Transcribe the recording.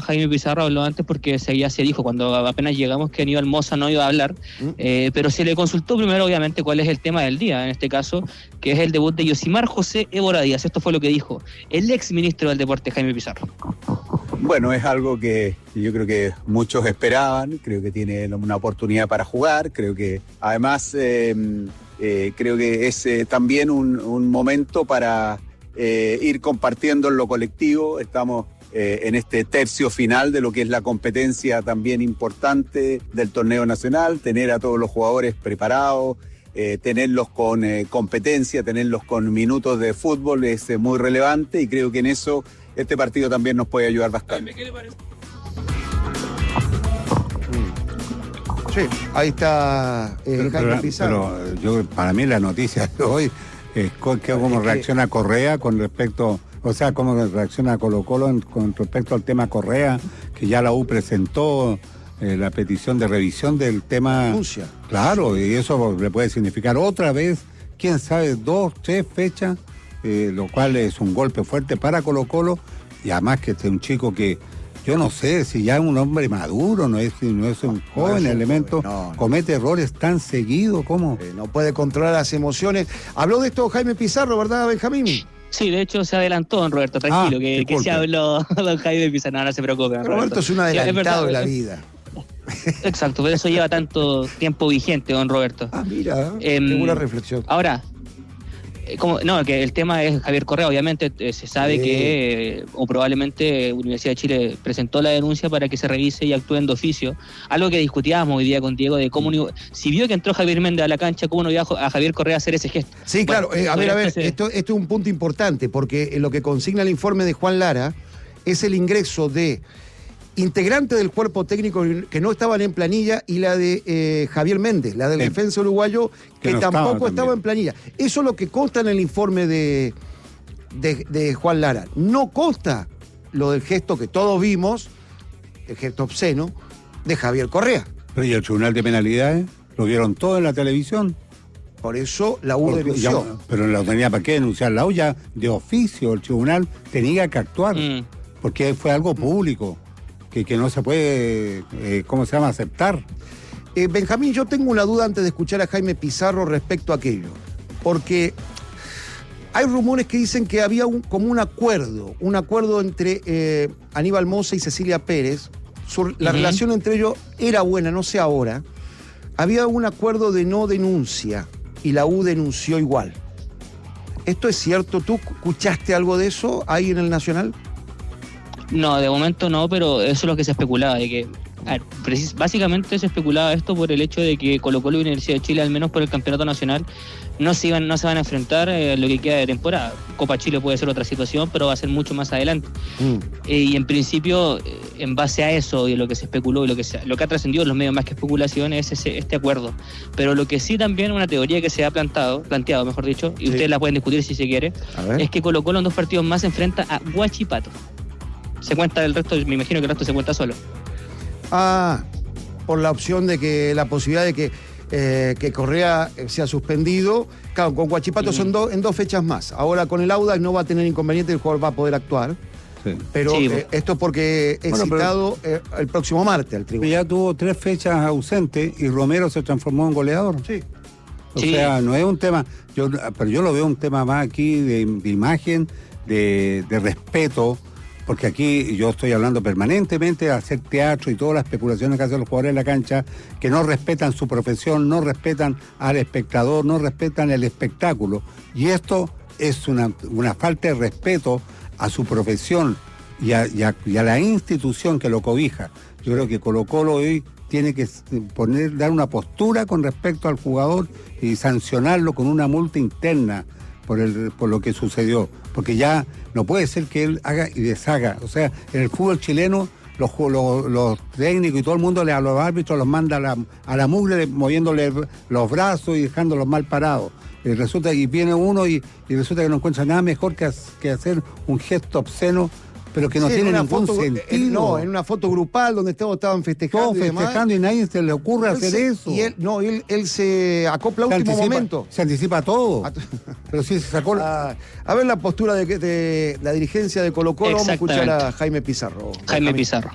Jaime Pizarro habló antes porque ya se dijo cuando apenas llegamos que Aníbal Mosa no iba a hablar, pero se le consultó primero obviamente cuál es el tema del día, en este caso, que es el debut de Yosimar José Évora Díaz. Esto fue lo que dijo el ex ministro del Deporte, Jaime Pizarro. Bueno, es algo que yo creo que muchos esperaban, creo que tiene una oportunidad para jugar, creo que además creo que es también un momento para ir compartiendo en lo colectivo. Estamos en este tercio final de lo que es la competencia también importante del torneo nacional, tener a todos los jugadores preparados, tenerlos con competencia, tenerlos con minutos de fútbol es muy relevante y creo que en eso este partido también nos puede ayudar bastante. ¿Qué le parece? Sí, ahí está Jaime Pizarro. Pero para mí la noticia de hoy es cómo reacciona Correa con respecto, o sea, cómo reacciona Colo-Colo con respecto al tema Correa, que ya la U presentó la petición de revisión del tema. Denuncia. Claro, y eso le puede significar otra vez, quién sabe, 2, 3 fechas, lo cual es un golpe fuerte para Colo-Colo, y además que es un chico que yo no sé si ya es un hombre maduro, no es un joven elemento, comete errores tan seguidos como... no puede controlar las emociones. Habló de esto Jaime Pizarro, ¿verdad, Benjamín? Sí, de hecho se adelantó, don Roberto, tranquilo, que se habló don Jaime Pizarro, no se preocupe. Roberto es un adelantado de la vida. Exacto, por eso lleva tanto tiempo vigente, don Roberto. Mira, qué buena reflexión. Ahora, que el tema es Javier Correa, obviamente se sabe que o probablemente Universidad de Chile presentó la denuncia para que se revise y actúen de oficio, algo que discutíamos hoy día con Diego de cómo si vio que entró Javier Méndez a la cancha, cómo no iba a Javier Correa a hacer ese gesto. Sí, bueno, claro, a ver, esto es un punto importante, porque lo que consigna el informe de Juan Lara es el ingreso de integrante del cuerpo técnico que no estaban en planilla y la de Javier Méndez, la del defensa uruguayo, que no tampoco estaba en planilla. Eso es lo que consta en el informe de Juan Lara. No consta lo del gesto que todos vimos, el gesto obsceno, de Javier Correa. Pero ¿y el Tribunal de Penalidades? ¿Lo vieron todo en la televisión? Por eso la U denunció. Pero la U tenía para qué denunciar. La U ya de oficio, el tribunal tenía que actuar, porque fue algo público. Que no se puede, aceptar. Benjamín, yo tengo una duda antes de escuchar a Jaime Pizarro respecto a aquello, porque hay rumores que dicen que había como un acuerdo entre Aníbal Mosa y Cecilia Pérez, la relación entre ellos era buena, no sé ahora, había un acuerdo de no denuncia y la U denunció igual. ¿Esto es cierto? ¿Tú escuchaste algo de eso ahí en el Nacional? No, de momento no, pero eso es lo que se especulaba, de que básicamente se especulaba esto por el hecho de que Colo-Colo y Universidad de Chile, al menos por el campeonato nacional, no se van a enfrentar lo que queda de temporada. Copa Chile puede ser otra situación, pero va a ser mucho más adelante. Y en principio, en base a eso y lo que se especuló y lo que ha trascendido en los medios más que especulación es este acuerdo. Pero lo que sí también una teoría que se ha planteado, mejor dicho, y ustedes la pueden discutir si se quiere, es que Colo-Colo en 2 partidos más se enfrenta a Huachipato. Se cuenta el resto, me imagino que el resto se cuenta solo. Por la opción de que la posibilidad de que Correa sea suspendido. Claro, con Huachipato son en 2 fechas más. Ahora con el Audax no va a tener inconveniente, el jugador va a poder actuar. Sí. Pero esto es porque es citado el próximo martes al tribunal. Ya tuvo 3 fechas ausentes y Romero se transformó en goleador. Sí. O sea, no es un tema, pero yo lo veo un tema más aquí de imagen, de respeto. Porque aquí yo estoy hablando permanentemente de hacer teatro y todas las especulaciones que hacen los jugadores en la cancha, que no respetan su profesión, no respetan al espectador, no respetan el espectáculo. Y esto es una falta de respeto a su profesión y a la institución que lo cobija. Yo creo que Colo-Colo hoy tiene que dar una postura con respecto al jugador y sancionarlo con una multa interna por lo que sucedió, porque ya no puede ser que él haga y deshaga. O sea, en el fútbol chileno los técnicos y todo el mundo a los árbitros los manda a la mugre moviéndole los brazos y dejándolos mal parados. Y viene uno y resulta que no encuentra nada mejor que hacer un gesto obsceno, pero que no tiene ningún sentido. En una foto grupal donde todos estaban festejando. Todos festejando y nadie se le ocurre hacer eso. Y él se acopla a último momento. Se anticipa todo. Pero sí se sacó. A ver la postura de la dirigencia de Colo-Colo. Vamos a escuchar a Jaime Pizarro. Jaime Pizarro.